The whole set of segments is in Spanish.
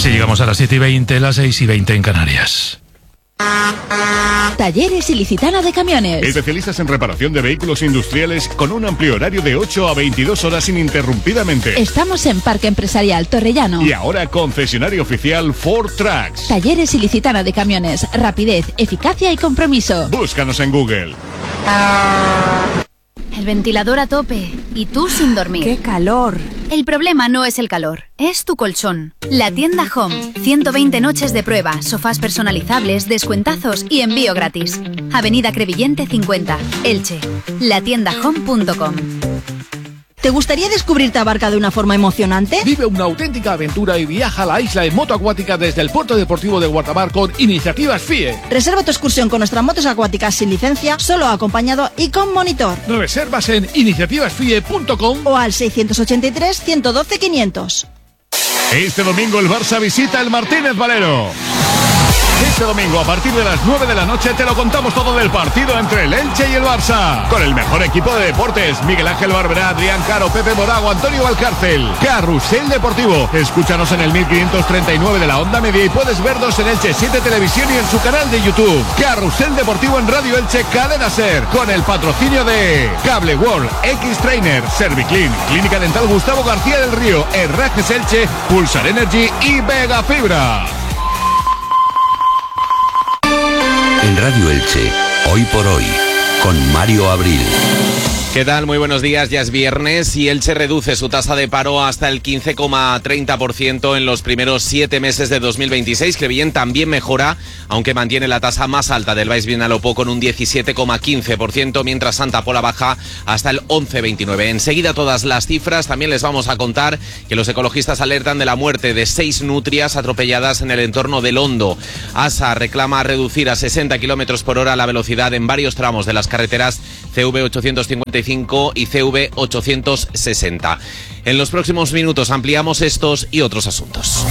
Así llegamos a las 7:20, las 6:20 en Canarias. Talleres Ilicitana de Camiones. Especialistas en reparación de vehículos industriales con un amplio horario de 8 a 22 horas ininterrumpidamente. Estamos en Parque Empresarial Torrellano. Y ahora concesionario oficial Ford Trucks. Talleres Ilicitana de Camiones. Rapidez, eficacia y compromiso. Búscanos en Google. El ventilador a tope y tú sin dormir. ¡Qué calor! El problema no es el calor, es tu colchón. La tienda Home. 120 noches de prueba, sofás personalizables, descuentazos y envío gratis. Avenida Crevillente 50, Elche. latiendahome.com. ¿Te gustaría descubrir Tabarca de una forma emocionante? Vive una auténtica aventura y viaja a la isla en moto acuática desde el puerto deportivo de Guardamar con Iniciativas FIE. Reserva tu excursión con nuestras motos acuáticas sin licencia, solo acompañado y con monitor. Reservas en iniciativasfie.com o al 683 112 500. Este domingo el Barça visita el Martínez Valero. Este domingo a partir de las 9 de la noche te lo contamos todo del partido entre el Elche y el Barça. Con el mejor equipo de deportes, Miguel Ángel Barberá, Adrián Caro, Pepe Morago, Antonio Valcárcel. Carrusel Deportivo. Escúchanos en el 1539 de la Onda Media y puedes vernos en Elche 7 Televisión y en su canal de YouTube. Carrusel Deportivo en Radio Elche Cadena Ser. Con el patrocinio de Cable World, X-Trainer, Serviclean, Clínica Dental Gustavo García del Río, Herrajes Elche, Pulsar Energy y Vega Fibra. En Radio Elche, hoy por hoy, con Mario Abril. ¿Qué tal? Muy buenos días, ya es viernes y Elche reduce su tasa de paro hasta el 15,30% en los primeros 7 meses de 2026. Crevillent también mejora, aunque mantiene la tasa más alta del Baix Vinalopó con un 17,15%, mientras Santa Pola baja hasta el 11,29%. Enseguida todas las cifras. También les vamos a contar que los ecologistas alertan de la muerte de 6 nutrias atropelladas en el entorno del Hondo. ASA reclama reducir a 60 km por hora la velocidad en varios tramos de las carreteras CV 855 y CV 860. En los próximos minutos ampliamos estos y otros asuntos.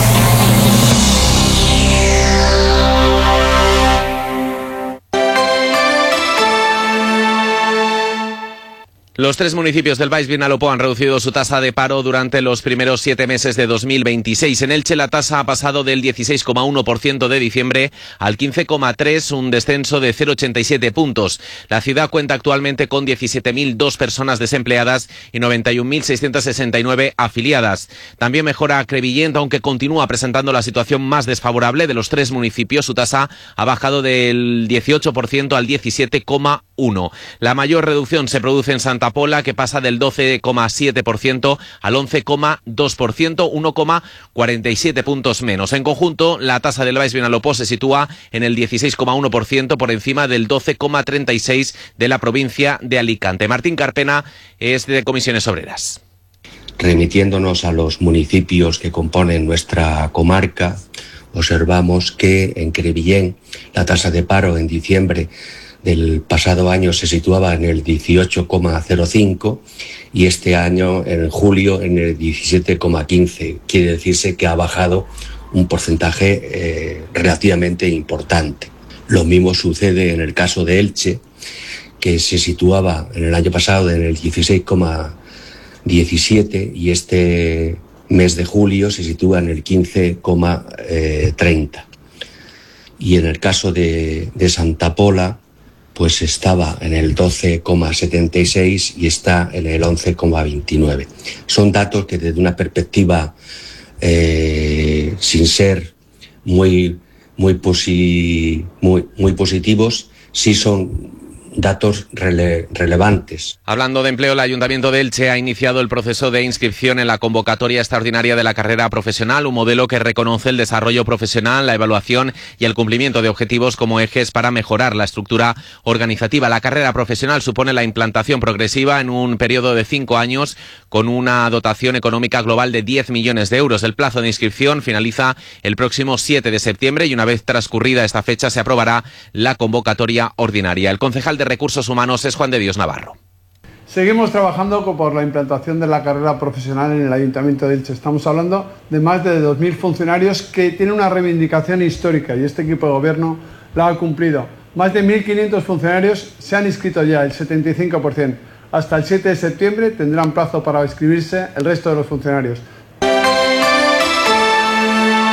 Los 3 municipios del Baix Vinalopó han reducido su tasa de paro durante los primeros 7 meses de 2026. En Elche la tasa ha pasado del 16,1% de diciembre al 15,3%, un descenso de 0,87 puntos. La ciudad cuenta actualmente con 17.002 personas desempleadas y 91.669 afiliadas. También mejora Crevillent, aunque continúa presentando la situación más desfavorable de los 3 municipios. Su tasa ha bajado del 18% al 17,1%. La mayor reducción se produce en Santa Pola, que pasa del 12,7% al 11,2%, 1,47 puntos menos. En conjunto, la tasa del Baix Vinalopó se sitúa en el 16,1% por encima del 12,36% de la provincia de Alicante. Martín Carpena es de Comisiones Obreras. Remitiéndonos a los municipios que componen nuestra comarca, observamos que en Crevillent la tasa de paro en diciembre del pasado año se situaba en el 18,05 y este año, en julio, en el 17,15. Quiere decirse que ha bajado un porcentaje relativamente importante. Lo mismo sucede en el caso de Elche, que se situaba en el año pasado en el 16,17 y este mes de julio se sitúa en el 15,30. Y en el caso de Santa Pola, pues estaba en el 12,76 y está en el 11,29. Son datos que desde una perspectiva, sin ser muy positivos, sí son datos relevantes. Hablando de empleo, el Ayuntamiento de Elche ha iniciado el proceso de inscripción en la convocatoria extraordinaria de la carrera profesional, un modelo que reconoce el desarrollo profesional, la evaluación y el cumplimiento de objetivos como ejes para mejorar la estructura organizativa. La carrera profesional supone la implantación progresiva en un periodo de 5 años con una dotación económica global de 10 millones de euros. El plazo de inscripción finaliza el próximo 7 de septiembre y una vez transcurrida esta fecha se aprobará la convocatoria ordinaria. El concejal de Recursos Humanos es Juan de Dios Navarro. Seguimos trabajando por la implantación de la carrera profesional en el Ayuntamiento de Elche. Estamos hablando de más de 2.000 funcionarios que tienen una reivindicación histórica y este equipo de gobierno la ha cumplido. Más de 1.500 funcionarios se han inscrito ya, el 75%. Hasta el 7 de septiembre tendrán plazo para inscribirse el resto de los funcionarios.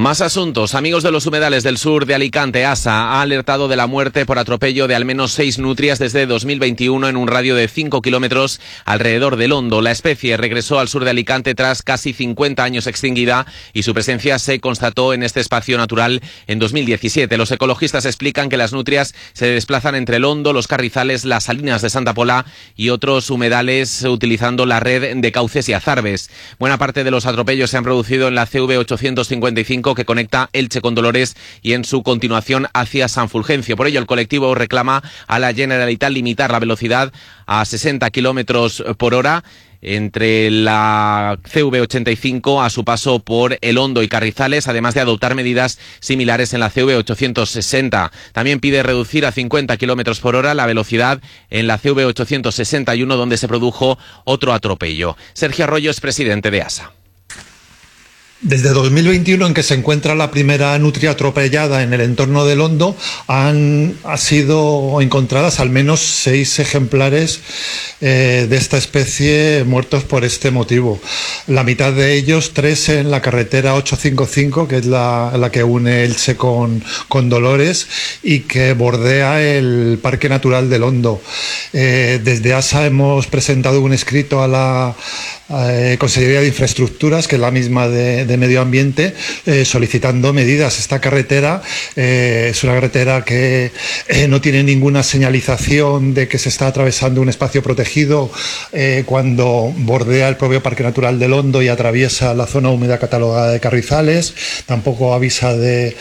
Más asuntos. Amigos de los humedales del sur de Alicante, ASA ha alertado de la muerte por atropello de al menos 6 nutrias desde 2021 en un radio de 5 kilómetros alrededor del Hondo. La especie regresó al sur de Alicante tras casi 50 años extinguida y su presencia se constató en este espacio natural en 2017. Los ecologistas explican que las nutrias se desplazan entre el Hondo, los Carrizales, las Salinas de Santa Pola y otros humedales utilizando la red de cauces y azarbes. Buena parte de los atropellos se han producido en la CV 855 que conecta Elche con Dolores y en su continuación hacia San Fulgencio. Por ello, el colectivo reclama a la Generalitat limitar la velocidad a 60 kilómetros por hora entre la CV85 a su paso por El Hondo y Carrizales, además de adoptar medidas similares en la CV860. También pide reducir a 50 kilómetros por hora la velocidad en la CV861, donde se produjo otro atropello. Sergio Arroyo es presidente de ASA. Desde 2021, en que se encuentra la primera nutria atropellada en el entorno del Hondo, han sido encontradas al menos 6 ejemplares de esta especie muertos por este motivo. La mitad de ellos, 3 en la carretera 855, que es la que une Elche con Dolores y que bordea el Parque Natural del Hondo. Desde ASA hemos presentado un escrito a la Consejería de Infraestructuras, que es la misma de Medio Ambiente, solicitando medidas. Esta carretera es una carretera que no tiene ninguna señalización de que se está atravesando un espacio protegido cuando bordea el propio Parque Natural del Hondo y atraviesa la zona húmeda catalogada de Carrizales. Tampoco avisa de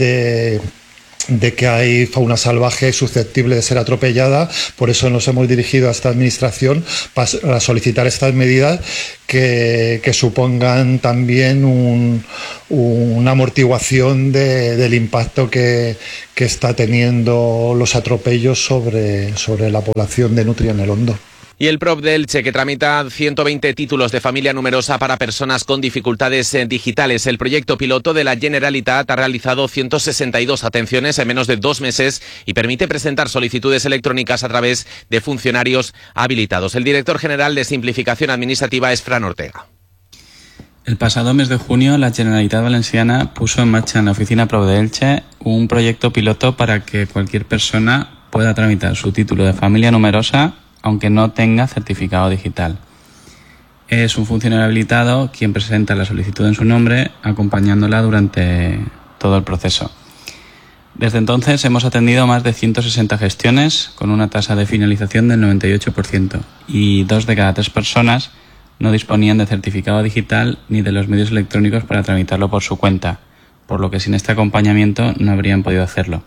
que hay fauna salvaje susceptible de ser atropellada. Por eso nos hemos dirigido a esta administración para solicitar estas medidas que supongan también una amortiguación del impacto que está teniendo los atropellos sobre la población de nutria en el Hondo. Y el PROF de Elche, que tramita 120 títulos de familia numerosa para personas con dificultades digitales. El proyecto piloto de la Generalitat ha realizado 162 atenciones en menos de 2 meses y permite presentar solicitudes electrónicas a través de funcionarios habilitados. El director general de Simplificación Administrativa es Fran Ortega. El pasado mes de junio, la Generalitat Valenciana puso en marcha en la oficina PROF de Elche un proyecto piloto para que cualquier persona pueda tramitar su título de familia numerosa aunque no tenga certificado digital. Es un funcionario habilitado quien presenta la solicitud en su nombre, acompañándola durante todo el proceso. Desde entonces hemos atendido más de 160 gestiones con una tasa de finalización del 98% y 2 de cada 3 personas no disponían de certificado digital ni de los medios electrónicos para tramitarlo por su cuenta, por lo que sin este acompañamiento no habrían podido hacerlo.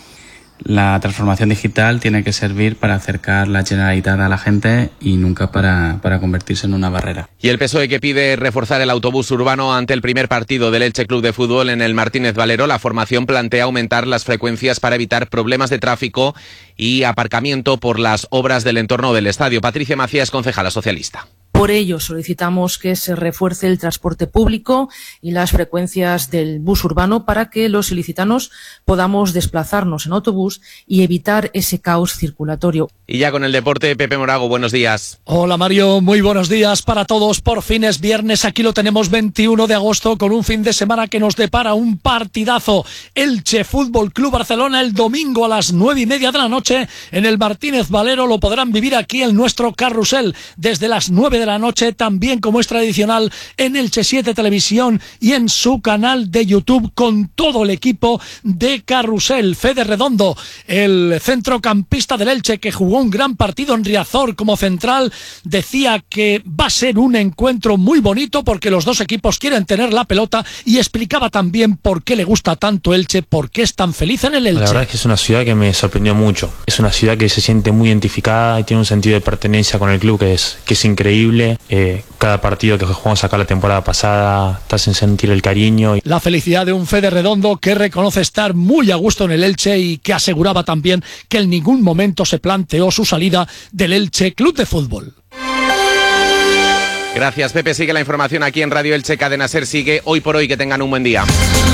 La transformación digital tiene que servir para acercar la Generalitat a la gente y nunca para convertirse en una barrera. Y el PSOE, que pide reforzar el autobús urbano ante el primer partido del Elche Club de Fútbol en el Martínez Valero. La formación plantea aumentar las frecuencias para evitar problemas de tráfico y aparcamiento por las obras del entorno del estadio. Patricia Macías, concejala socialista. Por ello, solicitamos que se refuerce el transporte público y las frecuencias del bus urbano para que los ilicitanos podamos desplazarnos en autobús y evitar ese caos circulatorio. Y ya con el deporte, Pepe Morago, buenos días. Hola Mario, muy buenos días para todos. Por fin es viernes, aquí lo tenemos 21 de agosto con un fin de semana que nos depara un partidazo. Elche Fútbol Club Barcelona el domingo a las 9:30 de la noche en el Martínez Valero. Lo podrán vivir aquí en nuestro carrusel desde las 9 de la noche, también como es tradicional en Elche 7 Televisión y en su canal de YouTube con todo el equipo de Carrusel. Fede Redondo, el centrocampista del Elche que jugó un gran partido en Riazor como central, decía que va a ser un encuentro muy bonito porque los dos equipos quieren tener la pelota y explicaba también por qué le gusta tanto Elche, por qué es tan feliz en el Elche. La verdad es que es una ciudad que me sorprendió mucho. Es una ciudad que se siente muy identificada y tiene un sentido de pertenencia con el club que es increíble. Cada partido que jugamos acá la temporada pasada te hacen sentir el cariño. La felicidad de un Fede Redondo que reconoce estar muy a gusto en el Elche y que aseguraba también que en ningún momento se planteó su salida del Elche Club de Fútbol. Gracias, Pepe. Sigue la información aquí en Radio Elche. Cadena SER sigue Hoy por Hoy. Que tengan un buen día.